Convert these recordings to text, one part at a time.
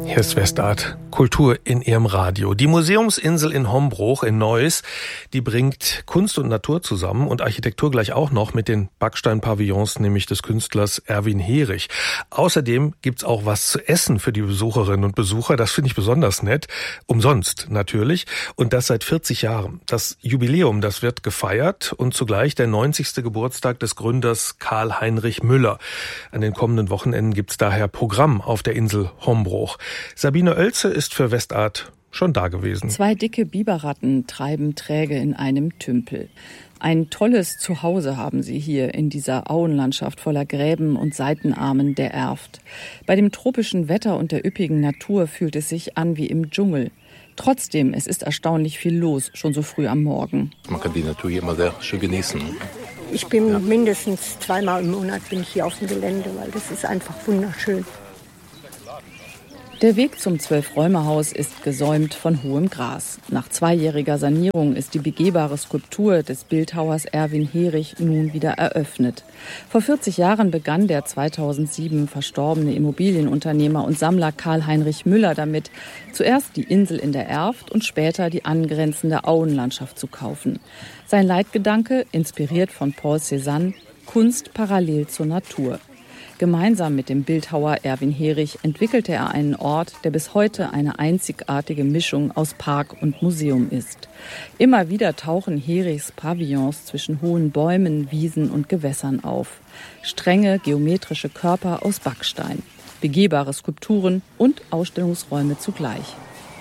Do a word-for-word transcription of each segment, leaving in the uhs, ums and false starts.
Hier ist Westart, Kultur in Ihrem Radio. Die Museumsinsel in Hombruch in Neuss, die bringt Kunst und Natur zusammen und Architektur gleich auch noch mit den Backsteinpavillons, nämlich des Künstlers Erwin Herich. Außerdem gibt's auch was zu essen für die Besucherinnen und Besucher. Das finde ich besonders nett. Umsonst natürlich. Und das seit vierzig Jahren. Das Jubiläum, das wird gefeiert und zugleich der neunzigste Geburtstag des Gründers Karl-Heinrich Müller. An den kommenden Wochenenden gibt's daher Programm auf der Insel Hombruch. Sabine Oelze ist für Westart schon da gewesen. Zwei dicke Biberratten treiben träge in einem Tümpel. Ein tolles Zuhause haben sie hier in dieser Auenlandschaft voller Gräben und Seitenarmen der Erft. Bei dem tropischen Wetter und der üppigen Natur fühlt es sich an wie im Dschungel. Trotzdem, es ist erstaunlich viel los, schon so früh am Morgen. Man kann die Natur hier immer sehr schön genießen. Ich bin ja. mindestens zweimal im Monat bin ich hier auf dem Gelände, weil das ist einfach wunderschön. Der Weg zum Zwölf-Räume-Haus ist gesäumt von hohem Gras. Nach zweijähriger Sanierung ist die begehbare Skulptur des Bildhauers Erwin Herich nun wieder eröffnet. Vor vierzig Jahren begann der zweitausendsieben verstorbene Immobilienunternehmer und Sammler Karl-Heinrich Müller damit, zuerst die Insel in der Erft und später die angrenzende Auenlandschaft zu kaufen. Sein Leitgedanke, inspiriert von Paul Cézanne, Kunst parallel zur Natur. Gemeinsam mit dem Bildhauer Erwin Herich entwickelte er einen Ort, der bis heute eine einzigartige Mischung aus Park und Museum ist. Immer wieder tauchen Herichs Pavillons zwischen hohen Bäumen, Wiesen und Gewässern auf. Strenge geometrische Körper aus Backstein, begehbare Skulpturen und Ausstellungsräume zugleich.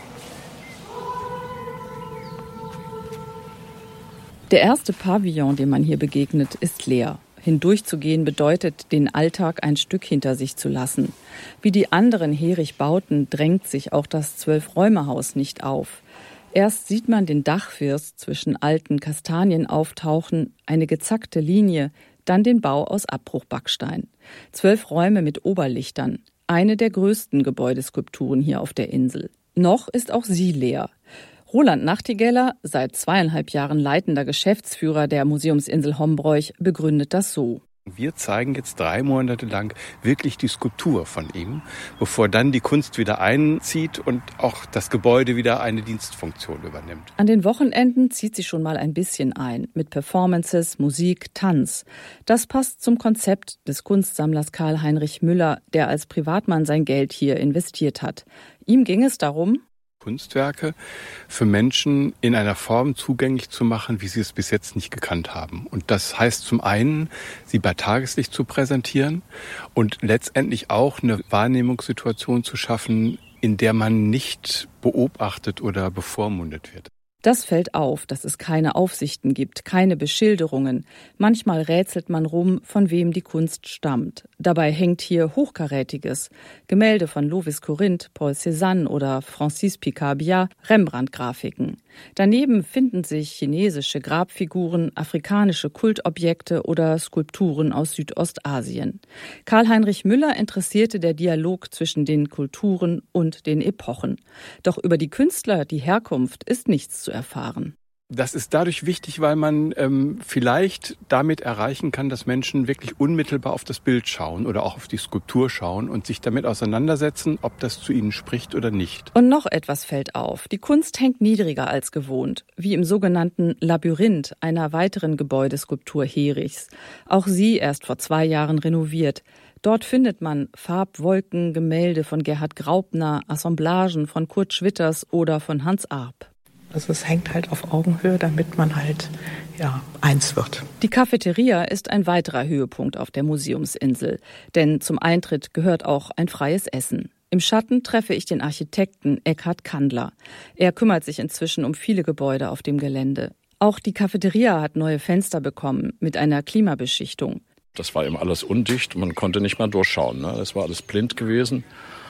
Der erste Pavillon, dem man hier begegnet, ist leer. Hindurchzugehen bedeutet, den Alltag ein Stück hinter sich zu lassen. Wie die anderen Herich-Bauten drängt sich auch das Zwölf-Räume-Haus nicht auf. Erst sieht man den Dachfirst zwischen alten Kastanien auftauchen, eine gezackte Linie, dann den Bau aus Abbruchbackstein. Zwölf Räume mit Oberlichtern, eine der größten Gebäudeskulpturen hier auf der Insel. Noch ist auch sie leer. Roland Nachtigeller, seit zweieinhalb Jahren leitender Geschäftsführer der Museumsinsel Hombruch, begründet das so. Wir zeigen jetzt drei Monate lang wirklich die Skulptur von ihm, bevor dann die Kunst wieder einzieht und auch das Gebäude wieder eine Dienstfunktion übernimmt. An den Wochenenden zieht sie schon mal ein bisschen ein, mit Performances, Musik, Tanz. Das passt zum Konzept des Kunstsammlers Karl-Heinrich Müller, der als Privatmann sein Geld hier investiert hat. Ihm ging es darum, Kunstwerke für Menschen in einer Form zugänglich zu machen, wie sie es bis jetzt nicht gekannt haben. Und das heißt zum einen, sie bei Tageslicht zu präsentieren und letztendlich auch eine Wahrnehmungssituation zu schaffen, in der man nicht beobachtet oder bevormundet wird. Das fällt auf, dass es keine Aufsichten gibt, keine Beschilderungen. Manchmal rätselt man rum, von wem die Kunst stammt. Dabei hängt hier Hochkarätiges. Gemälde von Lovis Corinth, Paul Cézanne oder Francis Picabia, Rembrandt-Grafiken. Daneben finden sich chinesische Grabfiguren, afrikanische Kultobjekte oder Skulpturen aus Südostasien. Karl-Heinrich Müller interessierte der Dialog zwischen den Kulturen und den Epochen. Doch über die Künstler, die Herkunft, ist nichts zu erfahren. Das ist dadurch wichtig, weil man ähm, vielleicht damit erreichen kann, dass Menschen wirklich unmittelbar auf das Bild schauen oder auch auf die Skulptur schauen und sich damit auseinandersetzen, ob das zu ihnen spricht oder nicht. Und noch etwas fällt auf. Die Kunst hängt niedriger als gewohnt, wie im sogenannten Labyrinth, einer weiteren Gebäudeskulptur Herichs. Auch sie erst vor zwei Jahren renoviert. Dort findet man Farbwolken, Gemälde von Gerhard Graupner, Assemblagen von Kurt Schwitters oder von Hans Arp. Also es hängt halt auf Augenhöhe, damit man halt ja eins wird. Die Cafeteria ist ein weiterer Höhepunkt auf der Museumsinsel. Denn zum Eintritt gehört auch ein freies Essen. Im Schatten treffe ich den Architekten Eckhard Kandler. Er kümmert sich inzwischen um viele Gebäude auf dem Gelände. Auch die Cafeteria hat neue Fenster bekommen mit einer Klimabeschichtung. Das war eben alles undicht, man konnte nicht mal durchschauen. Ne? Das war alles blind gewesen.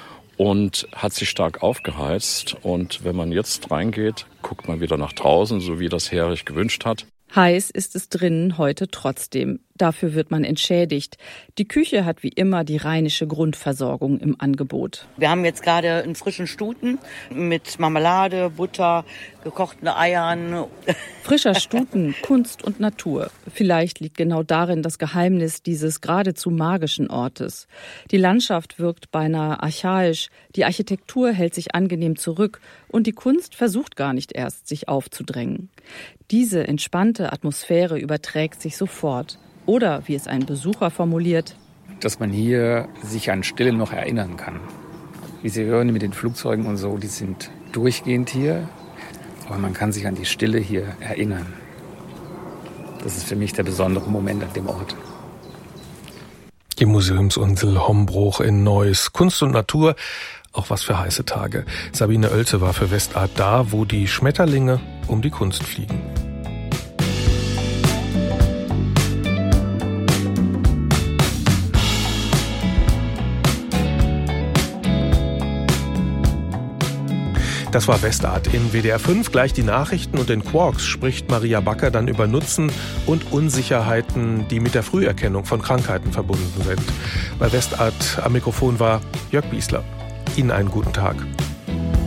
Und hat sich stark aufgeheizt. Und wenn man jetzt reingeht, guckt man wieder nach draußen, so wie das Herich gewünscht hat. Heiß ist es drinnen heute trotzdem. Dafür wird man entschädigt. Die Küche hat wie immer die rheinische Grundversorgung im Angebot. Wir haben jetzt gerade einen frischen Stuten mit Marmelade, Butter, gekochten Eiern. Frischer Stuten, Kunst und Natur. Vielleicht liegt genau darin das Geheimnis dieses geradezu magischen Ortes. Die Landschaft wirkt beinahe archaisch, die Architektur hält sich angenehm zurück und die Kunst versucht gar nicht erst, sich aufzudrängen. Diese entspannte Atmosphäre überträgt sich sofort. Oder, wie es ein Besucher formuliert, dass man hier sich an Stille noch erinnern kann. Wie Sie hören mit den Flugzeugen und so, die sind durchgehend hier. Aber man kann sich an die Stille hier erinnern. Das ist für mich der besondere Moment an dem Ort. Die Museumsinsel Hombruch in Neuss. Kunst und Natur, auch was für heiße Tage. Sabine Oelze war für Westart da, wo die Schmetterlinge um die Kunst fliegen. Das war Westart in W D R fünf. Gleich die Nachrichten und in Quarks spricht Maria Backer dann über Nutzen und Unsicherheiten, die mit der Früherkennung von Krankheiten verbunden sind. Bei Westart am Mikrofon war Jörg Biesler. Ihnen einen guten Tag.